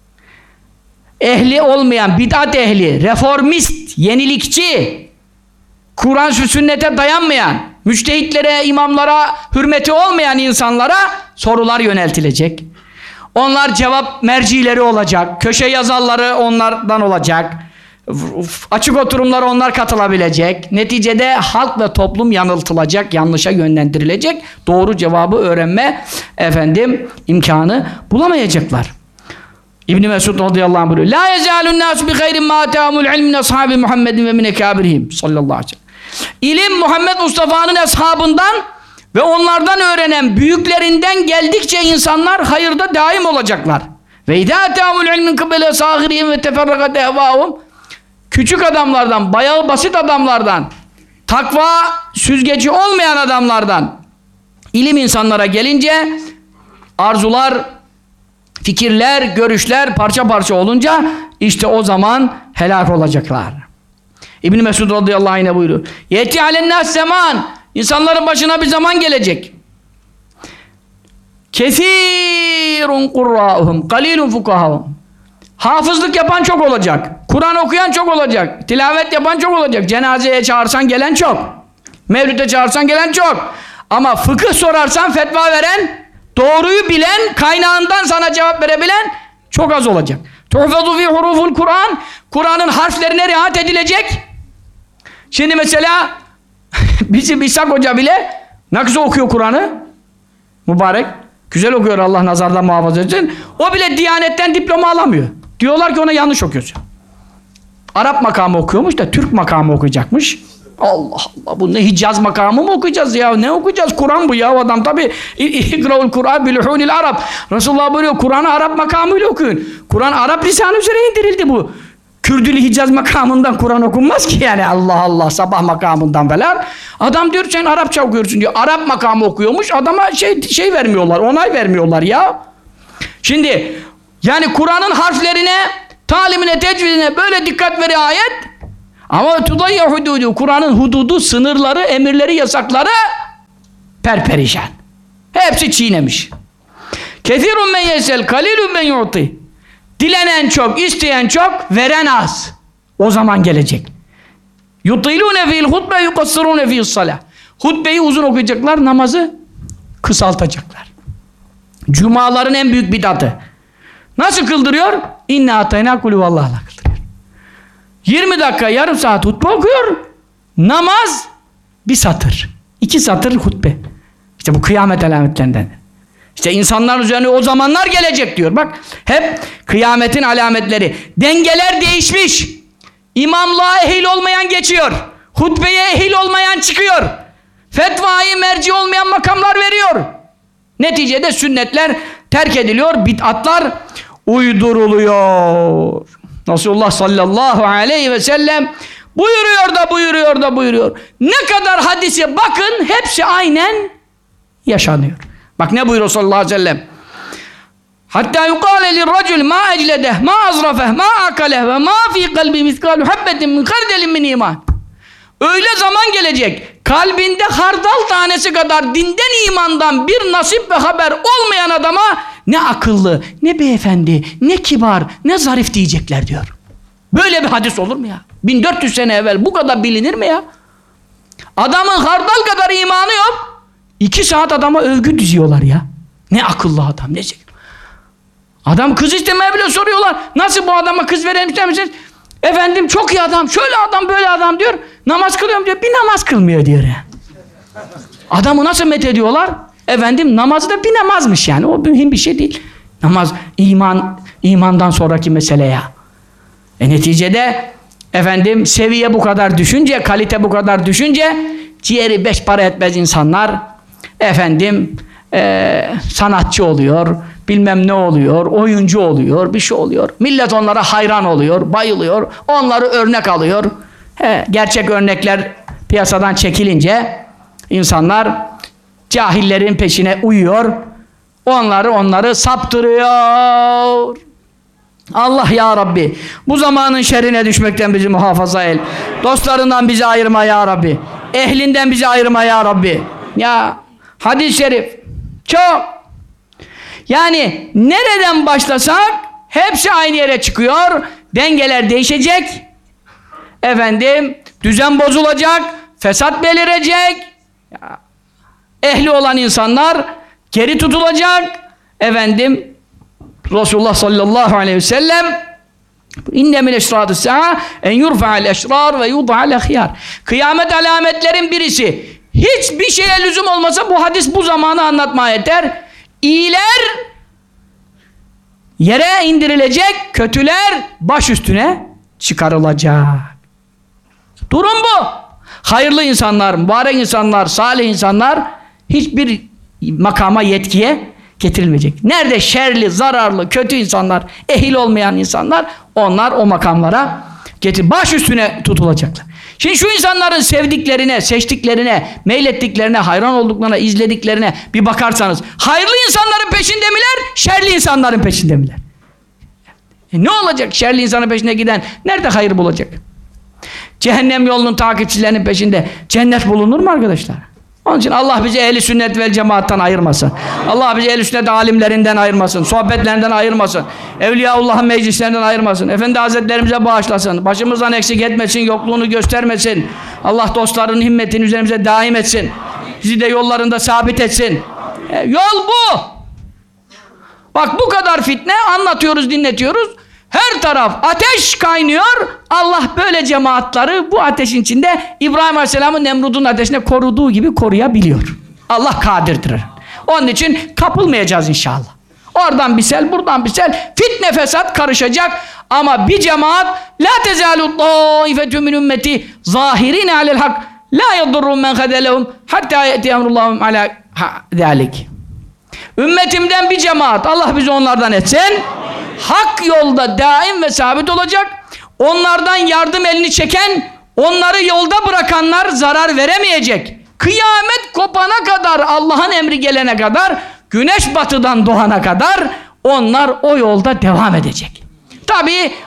Speaker 1: Ehli olmayan, bid'at ehli, reformist, yenilikçi, Kur'an sünnete dayanmayan, müçtehitlere, imamlara hürmeti olmayan insanlara sorular yöneltilecek. Onlar cevap mercileri olacak, köşe yazarları onlardan olacak, açık oturumlara onlar katılabilecek. Neticede halk ve toplum yanıltılacak, yanlışa yönlendirilecek. Doğru cevabı öğrenme efendim imkanı bulamayacaklar. İbn Mesud radıyallahu anh buyuruyor. La yezalun nas bi hayrin ma ta'amul ilm min ashabi Muhammedin ve min ekabirihim sallallahu aleyhi ve sellem. İlim Muhammed Mustafa'nın ashabından ve onlardan öğrenen büyüklerinden geldikçe insanlar hayırda daim olacaklar. Ve idâ ta'amul ilmin kıbele sâhirihim ve teferrakat ehvâhum. Küçük adamlardan, bayağı basit adamlardan, takva süzgeci olmayan adamlardan ilim insanlara gelince arzular, fikirler, görüşler parça parça olunca işte o zaman helak olacaklar. İbn Mesud radıyallahu anh buyuruyor. Yeti alennâs zaman, insanların başına bir zaman gelecek. Kesîrun kurrâhum, kalîlun fukahâhum. Hafızlık yapan çok olacak. Kur'an okuyan çok olacak. Tilavet yapan çok olacak. Cenazeye çağırsan gelen çok. Mevlüt'e çağırsan gelen çok. Ama fıkıh sorarsan fetva veren, doğruyu bilen, kaynağından sana cevap verebilen çok az olacak. Tuhfezu fi huruful Kur'an. Kur'an'ın harflerine riayet edilecek. Şimdi mesela bizim İshak Hoca bile ne güzel okuyor Kur'an'ı. Mübarek. Güzel okuyor, Allah nazardan muhafaza etsin. O bile Diyanet'ten diploma alamıyor. Diyorlar ki ona yanlış okuyorsun. Arap makamı okuyormuş da Türk makamı okuyacakmış. Allah Allah, bu ne Hicaz makamı mı okuyacağız ya? Ne okuyacağız? Kur'an bu ya adam tabi. İkra'ul Kur'an bilhûnil Arap. Resulullah buyuruyor Kur'an'ı Arap makamıyla okuyun. Kur'an Arap lisanı üzere indirildi bu. Kürdülü Hicaz makamından Kur'an okunmaz ki yani, Allah Allah, sabah makamından falan. Adam diyor sen Arapça okuyorsun diyor. Arap makamı okuyormuş, adama şey şey vermiyorlar, onay vermiyorlar ya. Şimdi yani Kur'an'ın harflerine talimine, tecvidine böyle dikkat veriyor ayet. Ama tudayya hududu, Kur'an'ın hududu, sınırları, emirleri, yasakları perperişan. Hepsi çiğnemiş. Kethirun men yesel, kalilun men yu'ti. Dilenen çok, isteyen çok, veren az. O zaman gelecek. Yutilune fil hutbe, yukassirune fil salah. Hutbeyi uzun okuyacaklar, namazı kısaltacaklar. Cumaların en büyük bidatı. Nasıl kıldırıyor? İnna atayna kulü vallahla kıldırıyor. yirmi dakika, yarım saat hutbe okuyor. Namaz bir satır. iki satır hutbe. İşte bu kıyamet alametlerinden. İşte insanlar üzerine o zamanlar gelecek diyor. Bak hep kıyametin alametleri. Dengeler değişmiş. İmamlığa ehil olmayan geçiyor. Hutbeye ehil olmayan çıkıyor. Fetvayı merci olmayan makamlar veriyor. Neticede sünnetler terk ediliyor. Bid'atlar uyduruluyor. Resulullah sallallahu aleyhi ve sellem buyuruyor da buyuruyor da buyuruyor. Ne kadar hadise bakın hepsi aynen yaşanıyor. Bak ne buyuruyor sallallahu aleyhi ve sellem. Hatta yukâle lirracul ma ecledeh, ma azrafeh, ma akaleh ve ma fi kalbi miskâlu habbetin min kardelin min iman. Öyle zaman gelecek, kalbinde hardal tanesi kadar dinden, imandan bir nasip ve haber olmayan adama ne akıllı, ne beyefendi, ne kibar, ne zarif diyecekler diyor. Böyle bir hadis olur mu ya? bin dört yüz sene evvel bu kadar bilinir mi ya? Adamın hardal kadar imanı yok. İki saat adama övgü diziyorlar ya. Ne akıllı adam, ne zeki. Adam kız istemeye bile soruyorlar. Nasıl bu adama kız verelim ister misiniz? Efendim çok iyi adam, şöyle adam, böyle adam diyor. Namaz kılıyorum diyor, bir namaz kılmıyor diyor ya. Adamı nasıl methediyorlar? Efendim namazı da bir namazmış yani. O mühim bir şey değil. Namaz, iman, imandan sonraki mesele ya. E neticede efendim seviye bu kadar düşünce, kalite bu kadar düşünce ciğeri beş para etmez insanlar efendim e, sanatçı oluyor, bilmem ne oluyor, oyuncu oluyor, bir şey oluyor. Millet onlara hayran oluyor, bayılıyor, onları örnek alıyor. He, gerçek örnekler piyasadan çekilince insanlar cahillerin peşine uyuyor, onları onları saptırıyor. Allah ya Rabbi bu zamanın şerrine düşmekten bizi muhafaza el. Dostlarından bizi ayırma ya Rabbi. Ehlinden bizi ayırma ya Rabbi. Ya hadis-i şerif çok. Yani nereden başlasak hepsi aynı yere çıkıyor. Dengeler değişecek. Efendim düzen bozulacak. Fesat belirecek. Ya, ehli olan insanlar geri tutulacak. Efendim Resulullah sallallahu aleyhi ve sellem inne min eşrâd-ı sa'a en yurfa'al eşrâr ve yud'al ehyâr. Kıyamet alametlerin birisi. Hiçbir şeye lüzum olmasa bu hadis bu zamanı anlatmaya yeter. İyiler yere indirilecek, kötüler baş üstüne çıkarılacak. Durum bu. Hayırlı insanlar, mübarek insanlar, salih insanlar hiçbir makama, yetkiye getirilmeyecek. Nerede şerli, zararlı, kötü insanlar, ehil olmayan insanlar, onlar o makamlara getir, baş üstüne tutulacaklar. Şimdi şu insanların sevdiklerine, seçtiklerine, meylettiklerine, hayran olduklarına, izlediklerine bir bakarsanız, hayırlı insanların peşinde miler, şerli insanların peşinde miler? E ne olacak? Şerli insanın peşine giden nerede hayır bulacak? Cehennem yolunun takipçilerinin peşinde cennet bulunur mu arkadaşlar? Onun için Allah bizi ehli sünnet vel cemaattan ayırmasın. Allah bizi ehli sünnet alimlerinden ayırmasın. Sohbetlerinden ayırmasın. Evliyaullah'ın meclislerinden ayırmasın. Efendi Hazretlerimize bağışlasın. Başımızdan eksik etmesin. Yokluğunu göstermesin. Allah dostlarının himmetini üzerimize daim etsin. Bizi de yollarında sabit etsin. E, yol bu. Bak bu kadar fitne anlatıyoruz, dinletiyoruz. Her taraf ateş kaynıyor. Allah böyle cemaatleri bu ateşin içinde İbrahim Aleyhisselam'ın Nemrud'un ateşine koruduğu gibi koruyabiliyor. Allah kadirdir. Onun için kapılmayacağız inşallah. Oradan bir sel, buradan bir sel. Fitne fesat karışacak. Ama bir cemaat la tezalu taifetü min ümmeti zahirin alel hak la yadurrum men hadelehum hatta yeti emrullahum ala zalik. Ümmetimden bir cemaat, Allah bizi onlardan etsin, hak yolda daim ve sabit olacak. Onlardan yardım elini çeken, onları yolda bırakanlar zarar veremeyecek. Kıyamet kopana kadar, Allah'ın emri gelene kadar, güneş batıdan doğana kadar onlar o yolda devam edecek. Tabii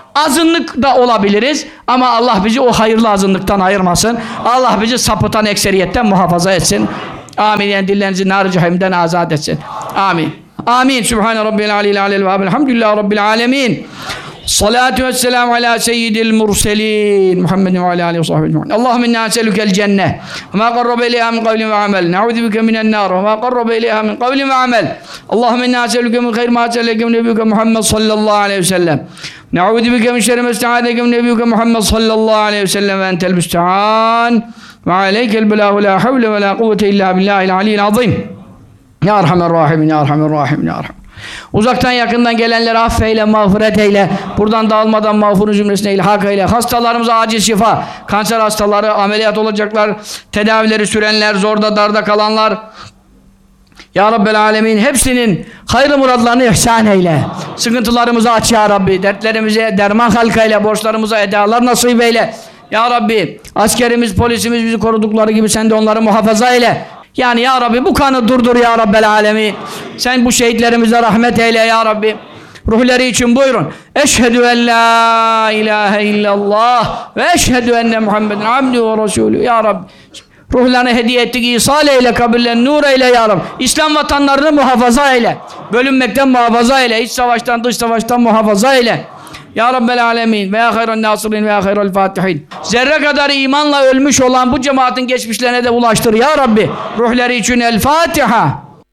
Speaker 1: Azınlık da olabiliriz ama Allah bizi o hayırlı azınlıktan ayırmasın. Allah bizi sapıtan ekseriyetten muhafaza etsin. Amin. Yani dillerinizi nar-ı cehimden azat etsin. Amin. Amin. Sübhane Rabbil aleyhi aleyhi ve elhamdülillahi Rabbil alemin. Salatu vesselamu ala seyyidil murselin Muhammedin ve ala aleyhi ve sahbihi. Allahümme inna eselükel cenneh ve ma qarrabe ileyha min kavlin ve amel. Ne'udhu bike minen nar ve ma qarrabe ileyha min kavlin ve amel. Allahümme inna eselüke min khayr ma eselüke min nebiyüke Muhammed sallallahu aleyhi ve sellem. Ne'udhu bike min şerri ma esta'adeke min nebiyüke Muhammed sallallahu aleyhi ve sellem ve entel müsta'an ve aleykel belahu la havle ve la kuvvete illa billahil aliyyil azim. Ya Erhamer Rahimin, Ya Erhamer Rahimin, Ya Erhamer. Uzaktan yakından gelenleri affeyle, mağfiret eyle. Buradan dağılmadan mağfurun cümlesine ilhak eyle. Hastalarımıza acil şifa. Kanser hastaları, ameliyat olacaklar, tedavileri sürenler, zorda darda kalanlar. Ya Rabbel Alemin hepsinin hayırlı muradlarını ihsan eyle. Sıkıntılarımızı aç Ya Rabbi. Dertlerimize derman halka eyle. Borçlarımıza edalar nasip eyle. Ya Rabbi askerimiz, polisimiz bizi korudukları gibi sen de onları muhafaza eyle. Yani Ya Rabbi bu kanı durdur Ya Rabbel Alemin. Sen bu şehitlerimize rahmet eyle Ya Rabbi. Ruhları için buyurun. Eşhedü en la ilahe illallah ve eşhedü enne Muhammeden abdü ve resulü. Ya Rabbi ruhlarını hediye ettik. İsal eyle, kabirlerini nur eyle Ya Rabbi. İslam vatanlarını muhafaza eyle. Bölünmekten muhafaza eyle. İç savaştan, dış savaştan muhafaza eyle. Ya Rabbel Alemin ve ya hayran nasirin ve ya hayral fatihin. Zerre kadar imanla ölmüş olan bu cemaatin geçmişlerine de ulaştır Ya Rabbi. Ruhları için El Fatiha.